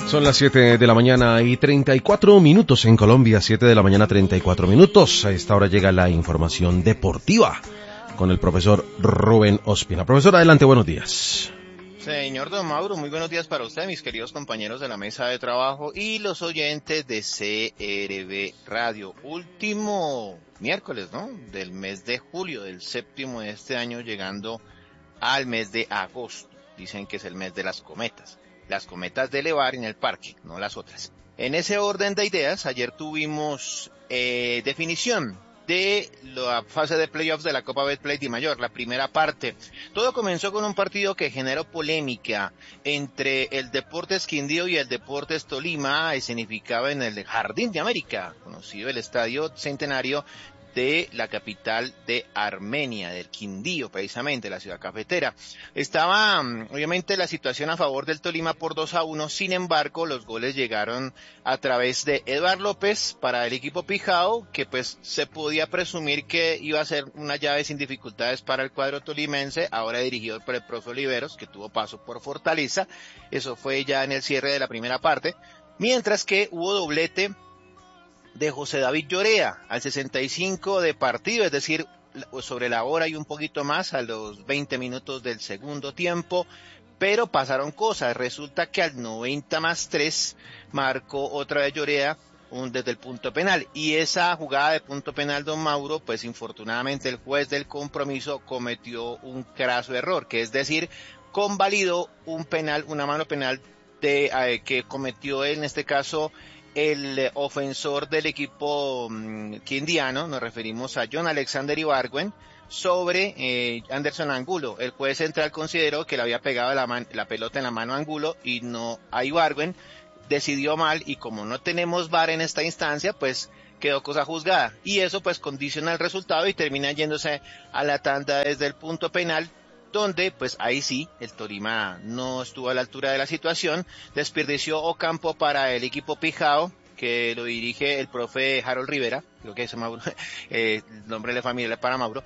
Son las 7 de la mañana y 34 minutos en Colombia, 7 de la mañana 34 minutos. A esta hora llega la información deportiva con el profesor Rubén Ospina. Profesor, adelante, buenos días. Señor Don Mauro, muy buenos días para usted, mis queridos compañeros de la mesa de trabajo y los oyentes de CRB Radio. Último miércoles, ¿no?, del mes de julio, del séptimo de este año, llegando al mes de agosto. Dicen que es el mes de las cometas de elevar en el parque, no las otras. En ese orden de ideas, ayer tuvimos definición de la fase de playoffs de la Copa Betplay Dimayor, la primera parte. Todo comenzó con un partido que generó polémica entre el Deportes Quindío y el Deportes Tolima, escenificado en el Jardín de América, conocido el Estadio Centenario de la capital de Armenia, del Quindío, precisamente, la ciudad cafetera. Estaba, obviamente, la situación a favor del Tolima por 2-1, sin embargo, los goles llegaron a través de Eduard López para el equipo Pijao, que pues se podía presumir que iba a ser una llave sin dificultades para el cuadro tolimense, ahora dirigido por el profe Oliveros, que tuvo paso por Fortaleza. Eso fue ya en el cierre de la primera parte, mientras que hubo doblete de José David Llorea al 65 de partido, es decir, sobre la hora y un poquito más, a los 20 minutos del segundo tiempo, pero pasaron cosas. Resulta que al 90+3 marcó otra vez Llorea desde el punto penal, y esa jugada de punto penal, Don Mauro, pues infortunadamente el juez del compromiso cometió un craso error, que es decir, convalidó un penal, una mano penal que cometió en este caso el ofensor del equipo quindiano. Nos referimos a John Alexander Ibargüen sobre Anderson Angulo. El juez central consideró que le había pegado la pelota en la mano a Angulo y no a Ibargüen. Decidió mal, y como no tenemos VAR en esta instancia, pues quedó cosa juzgada. Y eso pues condiciona el resultado y termina yéndose a la tanda desde el punto penal, donde pues ahí sí el Tolima no estuvo a la altura de la situación. Desperdició Ocampo para el equipo Pijao, que lo dirige el profe Harold Rivera, creo que es Mauro, el nombre de la familia para Mauro,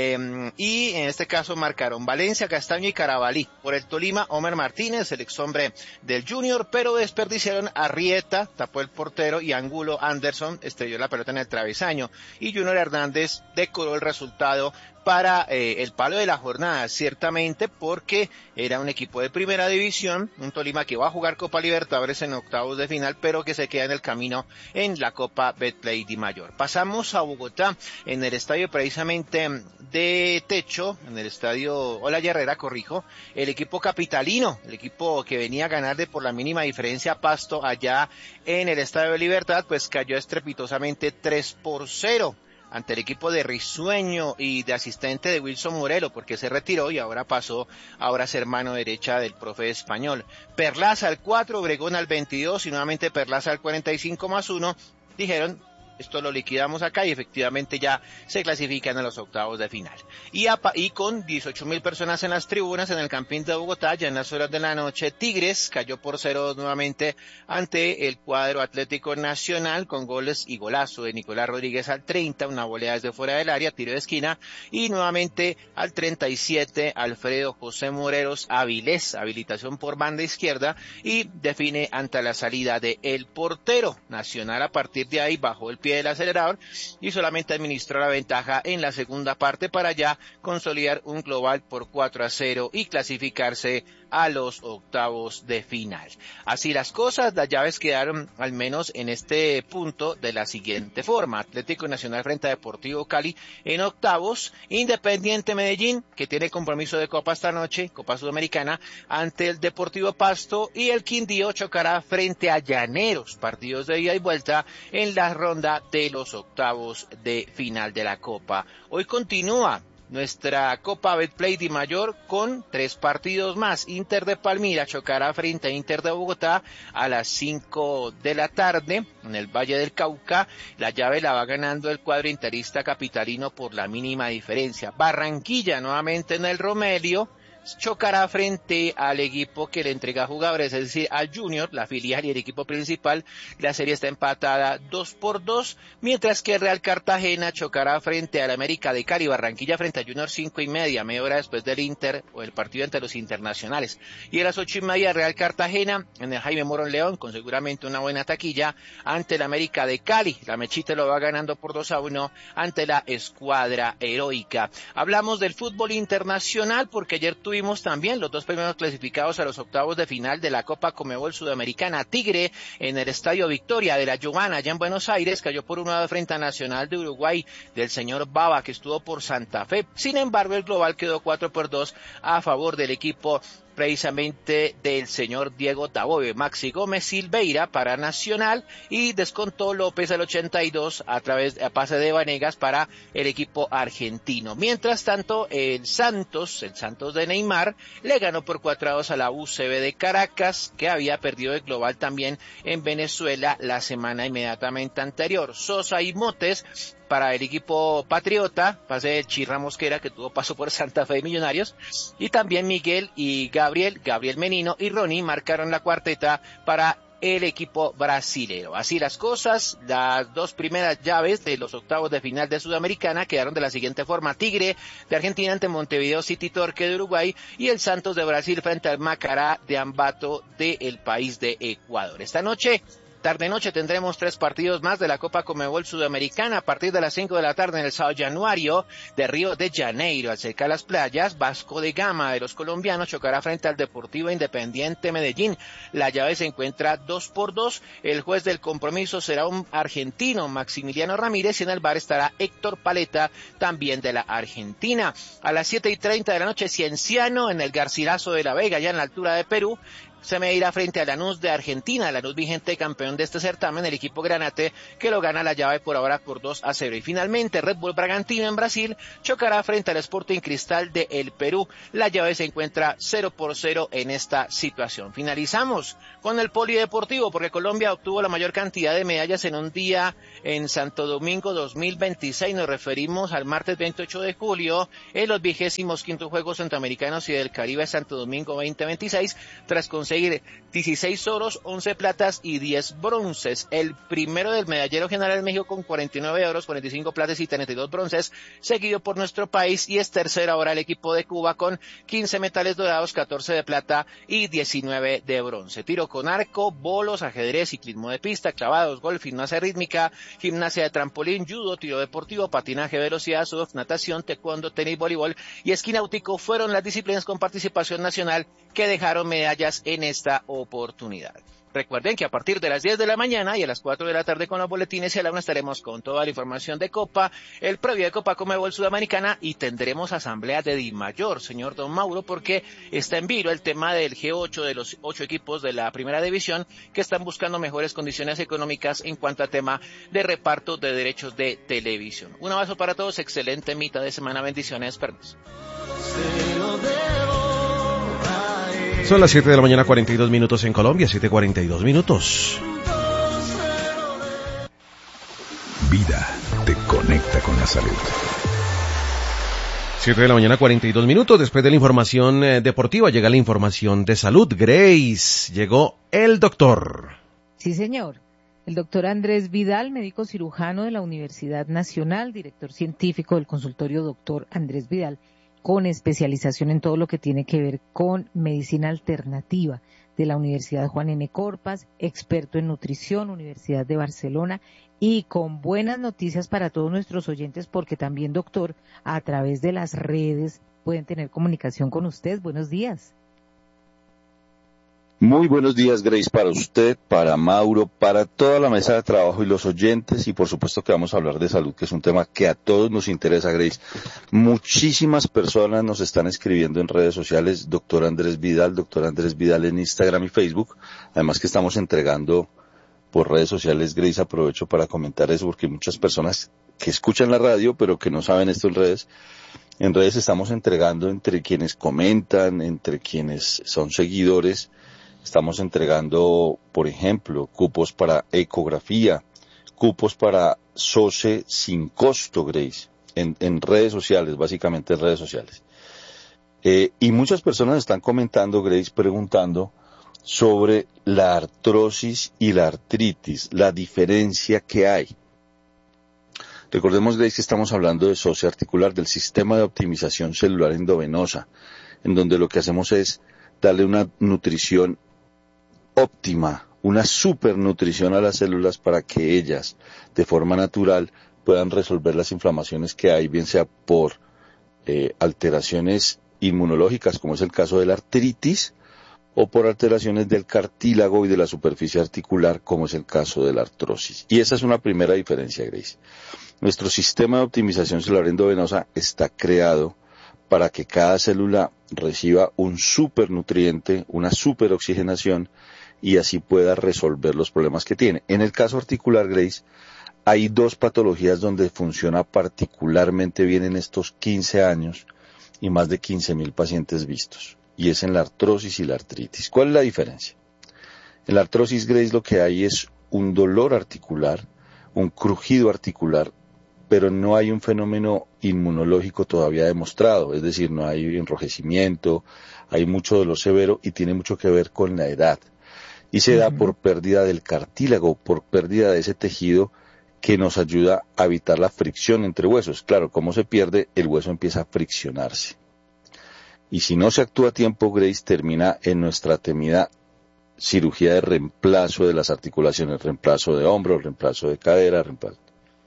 y en este caso marcaron Valencia, Castaño y Carabalí. Por el Tolima, Homer Martínez, el ex hombre del Junior, pero desperdiciaron a Rieta, tapó el portero, y Angulo Anderson estrelló la pelota en el travesaño, y Junior Hernández decoró el resultado para el palo de la jornada, ciertamente, porque era un equipo de primera división, un Tolima que va a jugar Copa Libertadores en octavos de final, pero que se queda en el camino en la Copa Betplay Dimayor. Pasamos a Bogotá, en el estadio precisamente de techo, en el estadio Olaya Herrera, el equipo capitalino, el equipo que venía a ganar por la mínima diferencia a Pasto allá en el Estadio de Libertad, pues cayó estrepitosamente 3-0 ante el equipo de Risueño y de asistente de Wilson Morelo, porque se retiró y ahora pasó a ser mano derecha del profe español. Perlaza al 4, Obregón al 22 y nuevamente Perlaza al 45+1. Dijeron, esto lo liquidamos acá, y efectivamente ya se clasifican a los octavos de final. Y con 18,000 personas en las tribunas en el Campín de Bogotá, ya en las horas de la noche, Tigres cayó por 0 nuevamente ante el cuadro Atlético Nacional, con goles y golazo de Nicolás Rodríguez al 30, una volea desde fuera del área, tiro de esquina, y nuevamente al 37, Alfredo José Morelos Avilés, habilitación por banda izquierda, y define ante la salida de el portero. Nacional a partir de ahí bajó el del acelerador y solamente administró la ventaja en la segunda parte para ya consolidar un global por 4-0 y clasificarse a los octavos de final. Así las cosas, las llaves quedaron al menos en este punto de la siguiente forma: Atlético Nacional frente a Deportivo Cali en octavos, Independiente Medellín, que tiene compromiso de Copa esta noche, Copa Sudamericana, ante el Deportivo Pasto, y el Quindío chocará frente a Llaneros, partidos de ida y vuelta en la ronda de los octavos de final de la Copa. Hoy continúa nuestra Copa Betplay Dimayor con 3 partidos más. Inter de Palmira chocará frente a Inter de Bogotá a las 5 de la tarde en el Valle del Cauca. La llave la va ganando el cuadro interista capitalino por la mínima diferencia. Barranquilla nuevamente en el Romelio chocará frente al equipo que le entrega jugadores, es decir, al Junior, la filial y el equipo principal. La serie está empatada 2-2, mientras que el Real Cartagena chocará frente al América de Cali. Barranquilla frente a Junior 5:30, media hora después del Inter o el partido entre los internacionales. Y a las 8:30 Real Cartagena en el Jaime Morón León, con seguramente una buena taquilla, ante el América de Cali. La Mechita lo va ganando por 2-1 ante la escuadra heroica. Hablamos del fútbol internacional porque ayer tuvimos también los dos primeros clasificados a los octavos de final de la Copa Conmebol Sudamericana. Tigre en el Estadio Victoria de la Giovanna, allá en Buenos Aires, cayó por 1-2 frente a Nacional de Uruguay del señor Baba, que estuvo por Santa Fe. Sin embargo, el global quedó 4-2 a favor del equipo precisamente del señor Diego Tabobe. Maxi Gómez Silveira para Nacional y descontó López al 82 a pase de Vanegas para el equipo argentino. Mientras tanto, el Santos de Neymar, le ganó por 4-2 a la UCB de Caracas, que había perdido el global también en Venezuela la semana inmediatamente anterior. Sosa y Motes para el equipo patriota, pase de Chirra Mosquera, que tuvo paso por Santa Fe de Millonarios, y también Miguel y Gabriel Menino y Ronnie marcaron la cuarteta para el equipo brasilero. Así las cosas, las dos primeras llaves de los octavos de final de Sudamericana quedaron de la siguiente forma: Tigre de Argentina ante Montevideo City Torque de Uruguay y el Santos de Brasil frente al Macará de Ambato del país de Ecuador. Esta noche, tarde-noche, tendremos 3 partidos más de la Copa Conmebol Sudamericana a partir de las 5 de la tarde en el São Januário de Río de Janeiro. Al cerca de las playas, Vasco de Gama de los colombianos chocará frente al Deportivo Independiente Medellín. La llave se encuentra 2-2. El juez del compromiso será un argentino, Maximiliano Ramírez, y en el bar estará Héctor Paleta, también de la Argentina. A las 7:30 de la noche, Cienciano en el Garcilaso de la Vega, ya en la altura de Perú, se medirá frente a Lanús de Argentina, Lanús vigente campeón de este certamen, el equipo granate, que lo gana la llave por ahora por 2-0. Y finalmente, Red Bull Bragantino en Brasil chocará frente al Sporting Cristal de el Perú. La llave se encuentra 0-0 en esta situación. Finalizamos con el polideportivo, porque Colombia obtuvo la mayor cantidad de medallas en un día en Santo Domingo 2026. Nos referimos al martes 28 de julio, en los 25º Juegos Centroamericanos y del Caribe Santo Domingo 2026, tras conseguir 16 oros, 11 platas y 10 bronces. El primero del medallero general en México con 49 oros, 45 platas y 32 bronces, seguido por nuestro país, y es tercero ahora el equipo de Cuba con 15 metales dorados, 14 de plata y 19 de bronce. Tiro con arco, bolos, ajedrez, ciclismo de pista, clavados, golf, gimnasia rítmica, gimnasia de trampolín, judo, tiro deportivo, patinaje, velocidad, surf, natación, taekwondo, tenis, voleibol y esquí náutico fueron las disciplinas con participación nacional que dejaron medallas en esta oportunidad. Recuerden que a partir de las 10 de la mañana y a las 4 de la tarde con los boletines y a la 1 estaremos con toda la información de Copa, el previo de Copa Conmebol Sudamericana, y tendremos asamblea de DIMAYOR, señor Don Mauro, porque está en vilo el tema del G8, de los 8 equipos de la primera división que están buscando mejores condiciones económicas en cuanto a tema de reparto de derechos de televisión. Un abrazo para todos, excelente mitad de semana, bendiciones, permiso. Son las 7 de la mañana, 42 minutos en Colombia, 7:42 minutos. Vida te conecta con la salud. 7 de la mañana, 42 minutos. Después de la información deportiva llega la información de salud. Grace, llegó el doctor. Sí, señor. El doctor Andrés Vidal, médico cirujano de la Universidad Nacional, director científico del consultorio Doctor Andrés Vidal, con especialización en todo lo que tiene que ver con medicina alternativa, de la Universidad Juan N. Corpas, experto en nutrición, Universidad de Barcelona, y con buenas noticias para todos nuestros oyentes, porque también, doctor, a través de las redes pueden tener comunicación con usted. Buenos días. Muy buenos días, Grace, para usted, para Mauro, para toda la mesa de trabajo y los oyentes, y por supuesto que vamos a hablar de salud, que es un tema que a todos nos interesa, Grace. Muchísimas personas nos están escribiendo en redes sociales, doctor Andrés Vidal en Instagram y Facebook, además que estamos entregando por redes sociales, Grace, aprovecho para comentar eso, porque muchas personas que escuchan la radio, pero que no saben esto en redes estamos entregando entre quienes comentan, entre quienes son seguidores. Estamos entregando, por ejemplo, cupos para ecografía, cupos para SOCE sin costo, Grace, en redes sociales, básicamente en redes sociales. Y muchas personas están comentando, Grace, preguntando sobre la artrosis y la artritis, la diferencia que hay. Recordemos, Grace, que estamos hablando de socio articular, del sistema de optimización celular endovenosa, en donde lo que hacemos es darle una nutrición óptima, una supernutrición a las células para que ellas, de forma natural, puedan resolver las inflamaciones que hay, bien sea por alteraciones inmunológicas, como es el caso de la artritis, o por alteraciones del cartílago y de la superficie articular, como es el caso de la artrosis. Y esa es una primera diferencia, Grace. Nuestro sistema de optimización celular endovenosa está creado para que cada célula reciba un supernutriente, una superoxigenación, y así pueda resolver los problemas que tiene. En el caso articular, Grace, hay dos patologías donde funciona particularmente bien en estos 15 años y más de 15.000 pacientes vistos, y es en la artrosis y la artritis. ¿Cuál es la diferencia? En la artrosis, Grace, lo que hay es un dolor articular, un crujido articular, pero no hay un fenómeno inmunológico todavía demostrado, es decir, no hay enrojecimiento, hay mucho dolor severo y tiene mucho que ver con la edad. Y se da por pérdida del cartílago, por pérdida de ese tejido que nos ayuda a evitar la fricción entre huesos. Claro, como se pierde, el hueso empieza a friccionarse. Y si no se actúa a tiempo, Grace, termina en nuestra temida cirugía de reemplazo de las articulaciones, reemplazo de hombro, reemplazo de cadera, reemplazo.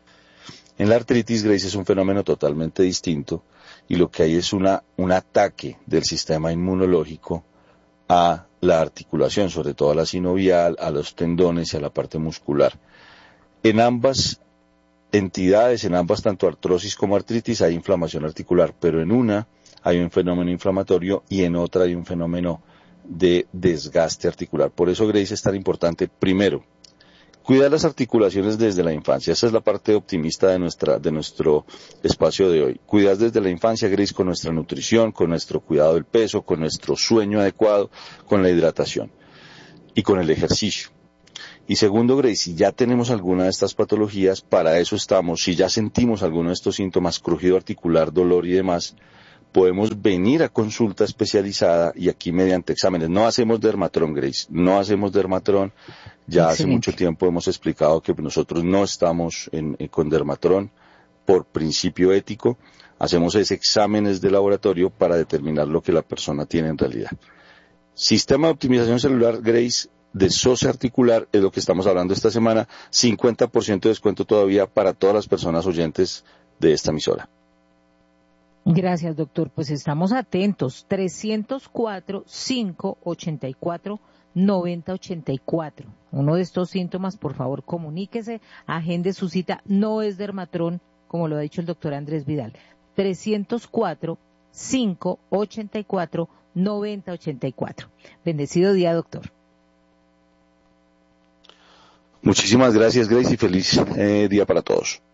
En la artritis, Grace, es un fenómeno totalmente distinto y lo que hay es un ataque del sistema inmunológico a la articulación, sobre todo a la sinovial, a los tendones y a la parte muscular. En ambas entidades, en ambas, tanto artrosis como artritis, hay inflamación articular, pero en una hay un fenómeno inflamatorio y en otra hay un fenómeno de desgaste articular. Por eso, Grace, es tan importante, primero, cuidar las articulaciones desde la infancia. Esa es la parte optimista de nuestro espacio de hoy. Cuidar desde la infancia, Grace, con nuestra nutrición, con nuestro cuidado del peso, con nuestro sueño adecuado, con la hidratación y con el ejercicio. Y segundo, Grace, si ya tenemos alguna de estas patologías, para eso estamos. Si ya sentimos alguno de estos síntomas, crujido articular, dolor y demás, podemos venir a consulta especializada y aquí mediante exámenes. No hacemos dermatrón, Grace, no hacemos dermatrón. Ya hace mucho tiempo hemos explicado que nosotros no estamos con dermatrón por principio ético. Hacemos exámenes de laboratorio para determinar lo que la persona tiene en realidad. Sistema de optimización celular, Grace, de socio articular, es lo que estamos hablando esta semana. 50% de descuento todavía para todas las personas oyentes de esta emisora. Gracias, doctor. Pues estamos atentos. 304-584-9084. Uno de estos síntomas, por favor, comuníquese, agende su cita. No es dermatrón, como lo ha dicho el doctor Andrés Vidal. 304-584-9084. Bendecido día, doctor. Muchísimas gracias, Grace, y feliz día para todos.